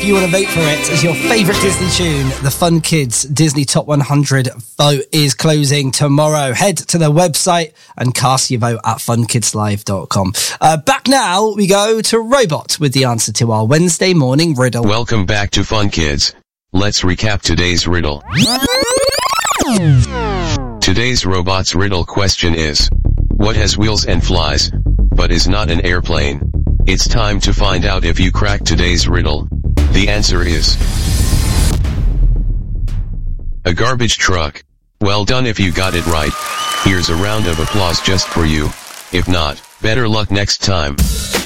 if you want to vote for it as your favourite Disney tune. The Fun Kids Disney Top 100 vote is closing tomorrow. Head to the website and cast your vote at funkidslive.com. Back now, we go to Robot with the answer to our Wednesday morning riddle. Welcome back to Fun Kids. Let's recap today's riddle. Today's Robot's riddle question is, what has wheels and flies, but is not an airplane? It's time to find out if you crack today's riddle. The answer is a garbage truck. Well done if you got it right. Here's a round of applause just for you. If not, better luck next time.